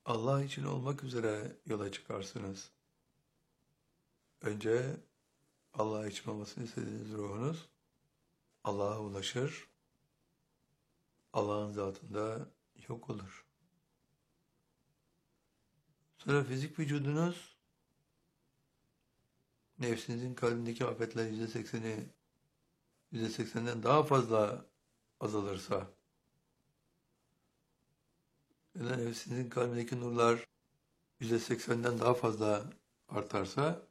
Allah için olmak üzere yola çıkarsınız. Önce Allah için olmasını istediğiniz ruhunuz Allah'a ulaşır, Allah'ın zatında yok olur. Sonra fizik vücudunuz, nefsinizin kalbindeki afetler %80'den daha fazla azalırsa, ya da nefsinizin kalbindeki nurlar %80'den daha fazla artarsa,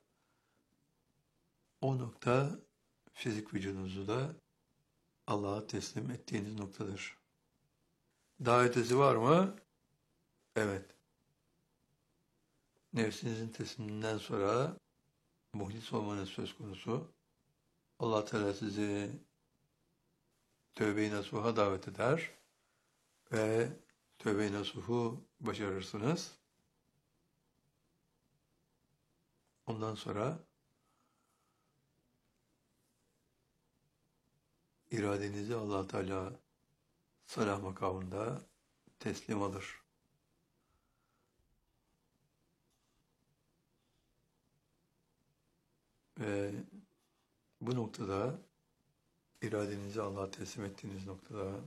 o nokta fizik vücudunuzu da Allah'a teslim ettiğiniz noktadır. Daha ötesi var mı? Evet. Nefsinizin tesliminden sonra muhlis olmanız söz konusu. Allah Teala sizi tövbe-i nasuha davet eder ve tövbe-i nasuhu başarırsınız. Ondan sonra iradenizi Allah Teala salah makamında teslim alır. Ve bu noktada iradenizi Allah'a teslim ettiğiniz noktada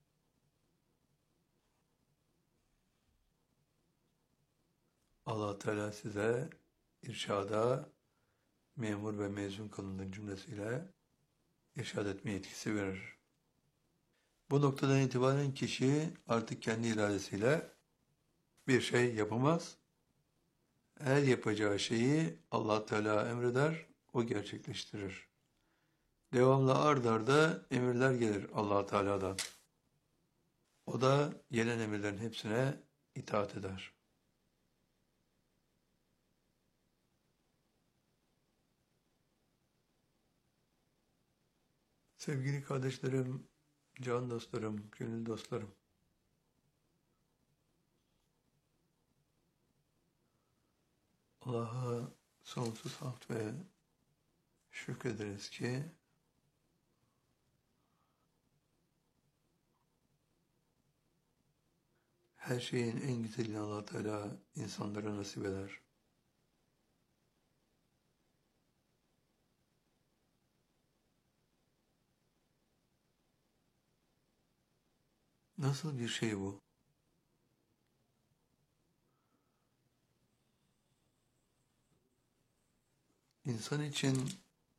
Allah Teala size irşada memur ve mezun kılındığı cümlesiyle irşad etme yetkisi verir. Bu noktadan itibaren kişi artık kendi iradesiyle bir şey yapamaz. Her yapacağı şeyi Allah Teala emreder, o gerçekleştirir. Devamlı ard arda emirler gelir Allah Teala'dan. O da gelen emirlerin hepsine itaat eder. Sevgili kardeşlerim, can dostlarım, gönül dostlarım. Allah'a sonsuz hamd ve şükrederiz ki her şeyin en güzelini Allah Teala insanlara nasip eder. Nasıl bir şey bu? İnsan için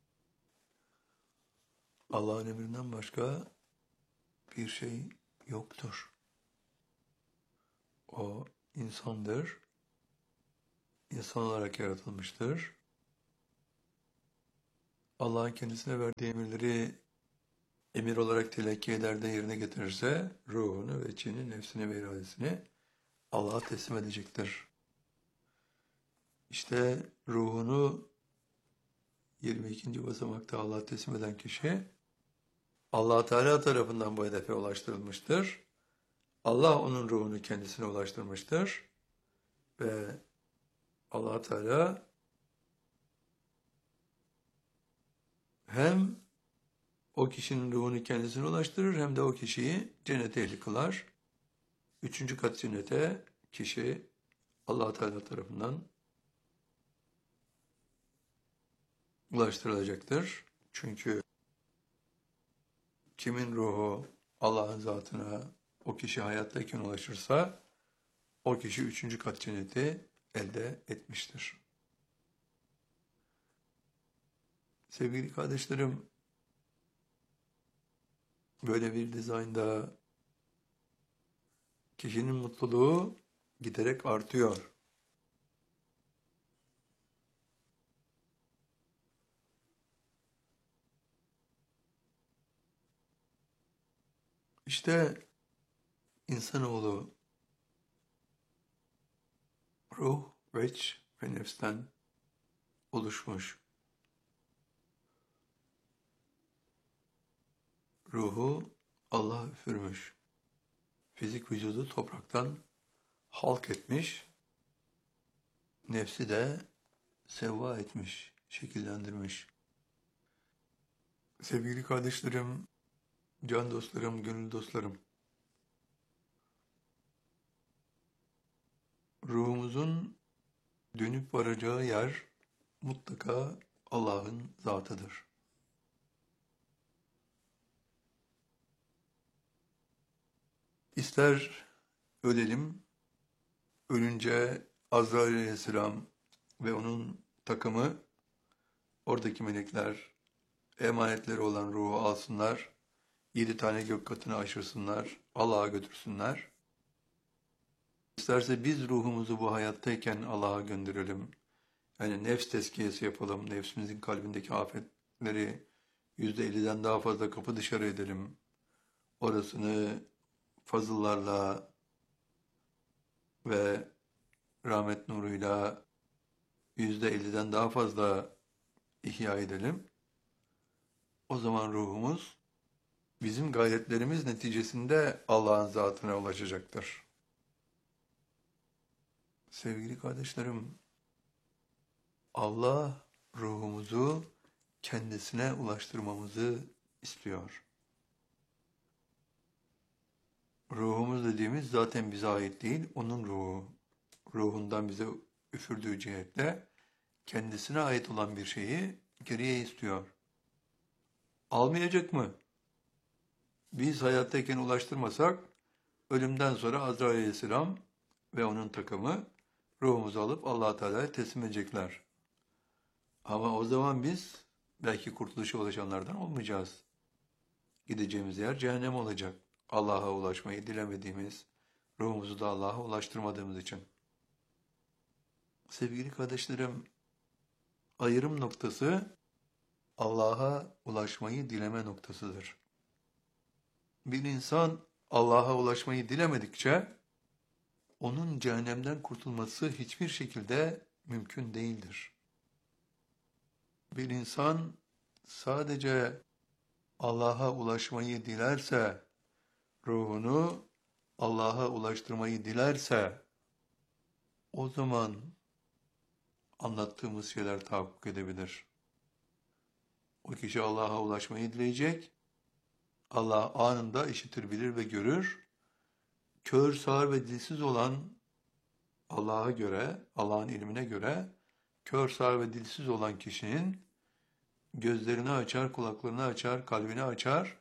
Allah'ın emrinden başka bir şey yoktur. O insandır, insan olarak yaratılmıştır. Allah'ın kendisine verdiği emirleri emir olarak telakki eder de yerine getirirse ruhunu ve içini, nefsini ve iradesini Allah'a teslim edecektir. İşte ruhunu 22. basamakta Allah'a teslim eden kişi Allah Teala tarafından bu hedefe ulaştırılmıştır. Allah onun ruhunu kendisine ulaştırmıştır ve Allah Teala hem o kişinin ruhunu kendisine ulaştırır hem de o kişiyi cennete ehli kılar. 3. kat cennete kişi Allah Teala tarafından ulaştırılacaktır. Çünkü kimin ruhu Allah'ın zatına o kişi hayattayken ulaşırsa o kişi 3. kat cenneti elde etmiştir. Sevgili kardeşlerim, böyle bir dizaynda kişinin mutluluğu giderek artıyor. İşte insanoğlu ruh, veç ve nefsten oluşmuş. Ruhu Allah üfürmüş. Fizik vücudu topraktan halk etmiş. Nefsi de sevva etmiş, şekillendirmiş. Sevgili kardeşlerim, can dostlarım, gönül dostlarım. ruhumuzun dönüp varacağı yer mutlaka Allah'ın zatıdır. İster ölelim, ölünce Azrail aleyhisselam ve onun takımı, oradaki melekler, emanetleri olan ruhu alsınlar, 7 tane gök katını aşırsınlar, Allah'a götürsünler. İsterse biz ruhumuzu bu hayattayken Allah'a gönderelim. Yani nefs tezkiyesi yapalım, nefsimizin kalbindeki afetleri %50'den daha fazla kapı dışarı edelim. Orasını fazıllarla ve rahmet nuruyla %50'den daha fazla ihya edelim. O zaman ruhumuz bizim gayretlerimiz neticesinde Allah'ın zatına ulaşacaktır. Sevgili kardeşlerim, Allah ruhumuzu kendisine ulaştırmamızı istiyor. Ruhumuz dediğimiz zaten bize ait değil, onun ruhu. Ruhundan bize üfürdüğü cihetle kendisine ait olan bir şeyi geriye istiyor. Almayacak mı? Biz hayattayken ulaştırmasak, ölümden sonra Azrail aleyhisselam ve onun takımı ruhumuzu alıp Allah Teala'ya teslim edecekler. Ama o zaman biz belki kurtuluşa ulaşanlardan olmayacağız. Gideceğimiz yer cehennem olacak. Allah'a ulaşmayı dilemediğimiz, ruhumuzu da Allah'a ulaştırmadığımız için. Sevgili kardeşlerim, ayrım noktası Allah'a ulaşmayı dileme noktasıdır. Bir insan Allah'a ulaşmayı dilemedikçe onun cehennemden kurtulması hiçbir şekilde mümkün değildir. Bir insan sadece Allah'a ulaşmayı dilerse, ruhunu Allah'a ulaştırmayı dilerse, o zaman anlattığımız şeyler tahakkuk edebilir. O kişi Allah'a ulaşmayı dileyecek, Allah anında işitir, bilir ve görür. Kör, sağır ve dilsiz olan Allah'a göre, Allah'ın ilmine göre, kör, sağır ve dilsiz olan kişinin gözlerini açar, kulaklarını açar, kalbini açar.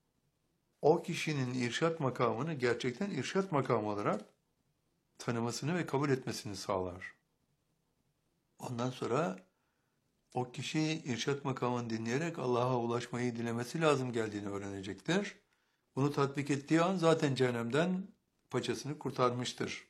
O kişinin irşat makamını gerçekten irşat makamı olarak tanımasını ve kabul etmesini sağlar. Ondan sonra o kişi irşat makamını dinleyerek Allah'a ulaşmayı dilemesi lazım geldiğini öğrenecektir. Bunu tatbik ettiği an zaten cehennemden paçasını kurtarmıştır.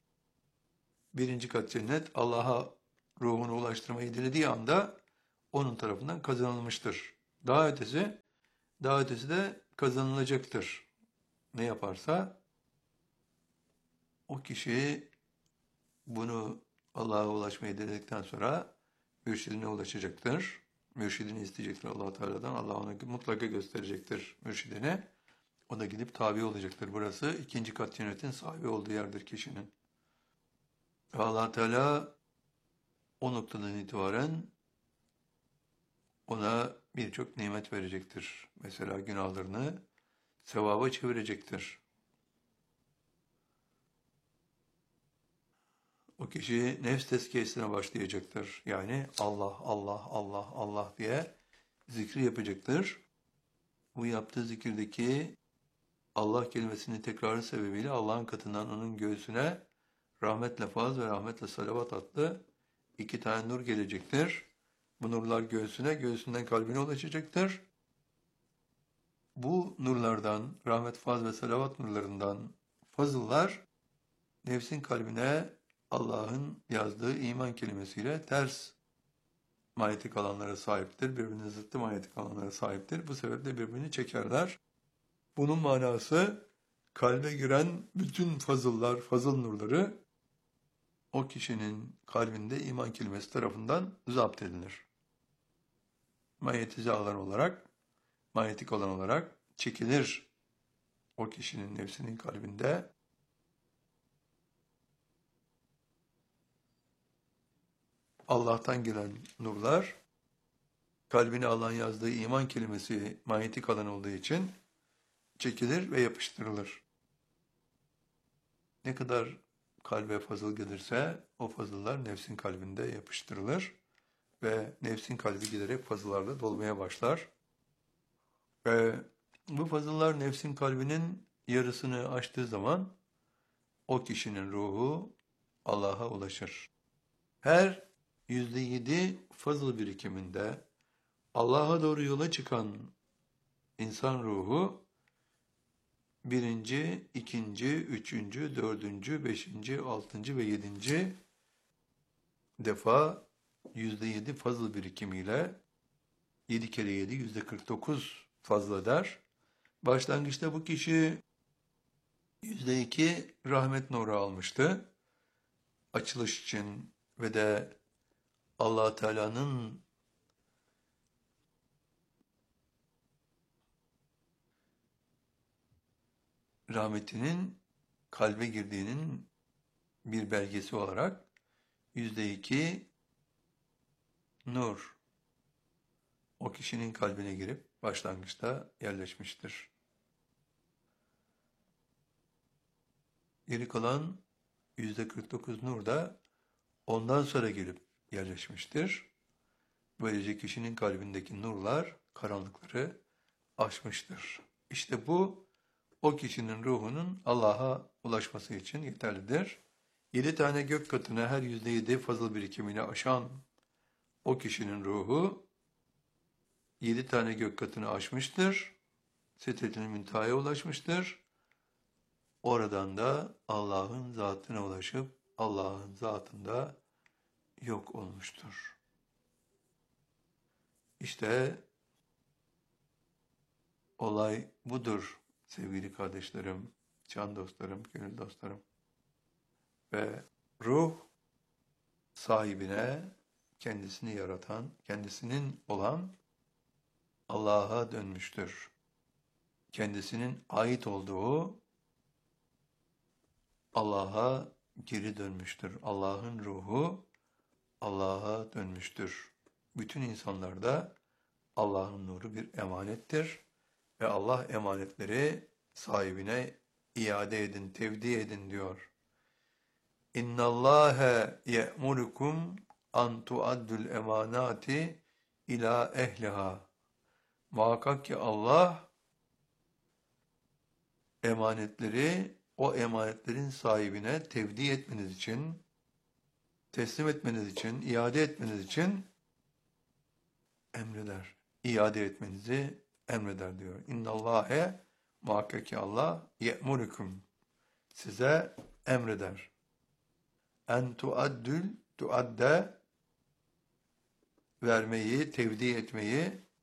1. kat cennet Allah'a ruhunu ulaştırmayı dilediği anda onun tarafından kazanılmıştır. Daha ötesi de kazanılacaktır. Ne yaparsa o kişi bunu Allah'a ulaşmayı diledikten sonra mürşidine ulaşacaktır. Mürşidini isteyecektir Allah Teala'dan. Allah ona mutlaka gösterecektir mürşidine. O da gidip tabi olacaktır. Burası 2. kat cennetin sahibi olduğu yerdir kişinin. Ve Allah Teala o noktadan itibaren ona birçok nimet verecektir. Mesela günahlarını sevaba çevirecektir. O kişi nefs tezkiyesine başlayacaktır. Yani Allah, Allah, Allah, Allah diye zikri yapacaktır. Bu yaptığı zikirdeki Allah kelimesinin tekrarı sebebiyle Allah'ın katından onun göğsüne rahmetle faz ve rahmetle salavat adlı 2 tane nur gelecektir. Bu nurlar göğsüne, göğsünden kalbine ulaşacaktır. Bu nurlardan, rahmet, faz ve salavat nurlarından fazıllar, nefsin kalbine Allah'ın yazdığı iman kelimesiyle ters manyetik alanlara sahiptir. Birbirine zıttı manyetik alanlara sahiptir. Bu sebeple birbirini çekerler. Bunun manası kalbe giren bütün fazıllar, fazıl nurları o kişinin kalbinde iman kelimesi tarafından zapt edilir. Manyetize alan olarak, manyetik alan olarak çekilir o kişinin nefsinin kalbinde. Allah'tan gelen nurlar, kalbine Allah'ın yazdığı iman kelimesi manyetik alan olduğu için çekilir ve yapıştırılır. Ne kadar kalbe fazıl gelirse o fazıllar nefsin kalbinde yapıştırılır ve nefsin kalbi giderek fazıllarla dolmaya başlar. Ve bu fazıllar nefsin kalbinin yarısını aştığı zaman o kişinin ruhu Allah'a ulaşır. Her %7 fazıl birikiminde Allah'a doğru yola çıkan insan ruhu birinci, ikinci, üçüncü, dördüncü, beşinci, altıncı ve yedinci defa %7 fazıl birikimiyle 7 kere 7 %49 fazla eder. Başlangıçta bu kişi %2 rahmet nuru almıştı. Açılış için ve de Allah Teala'nın rahmetinin kalbe girdiğinin bir belgesi olarak %2 nur o kişinin kalbine girip başlangıçta yerleşmiştir. Geri kalan %49 nur da ondan sonra gelip yerleşmiştir. Böylece kişinin kalbindeki nurlar karanlıkları aşmıştır. İşte bu o kişinin ruhunun Allah'a ulaşması için yeterlidir. 7 tane gök katına her %7 fazıl birikimini aşan o kişinin ruhu 7 tane gök katını aşmıştır. Sidret-i Münteha'ya ulaşmıştır. Oradan da Allah'ın zatına ulaşıp Allah'ın zatında yok olmuştur. İşte olay budur sevgili kardeşlerim, can dostlarım, gönül dostlarım. Ve ruh sahibine, kendisini yaratan, kendisinin olan Allah'a dönmüştür. Kendisinin ait olduğu Allah'a geri dönmüştür. Allah'ın ruhu Allah'a dönmüştür. Bütün insanlarda Allah'ın nuru bir emanettir ve Allah emanetleri sahibine iade edin, tevdi edin diyor. İnna Allahe ye'murukum an tuaddul emanati ila ehliha. Muhakkak ki Allah emanetleri o emanetlerin sahibine tevdi etmeniz için, teslim etmeniz için, iade etmeniz için emreder. İade etmenizi emreder diyor. İnnallâhe muhakkak ki Allah ye'murukum size emreder. En tuadde vermeyi, tevdi etmeyi